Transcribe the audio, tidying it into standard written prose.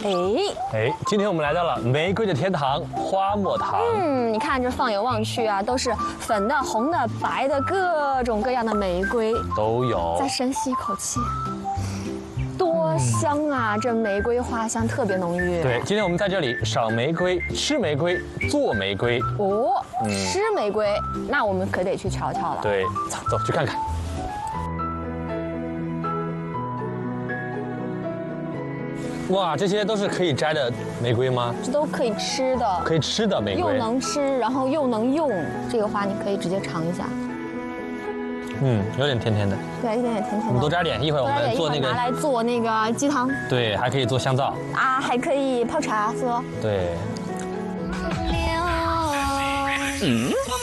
今天我们来到了玫瑰的天堂花木堂。 你看这放眼望去啊，都是粉的、红的、白的，各种各样的玫瑰都有。 再深吸一口气，多香啊！这玫瑰花香特别浓郁。 对，今天我们在这里赏玫瑰、吃玫瑰、做玫瑰。 哦，吃玫瑰，那我们可得去瞧瞧了。 对，走去看看。哇，这些都是可以摘的玫瑰吗？ 这都可以吃的， 可以吃的玫瑰， 又能吃，然后又能用。这个花你可以直接尝一下。 有点甜甜的。 对，一点点甜甜的。 我们多摘点，一会儿我们做那个， 拿来做那个鸡汤。 对，还可以做香皂啊，还可以泡茶喝。 对。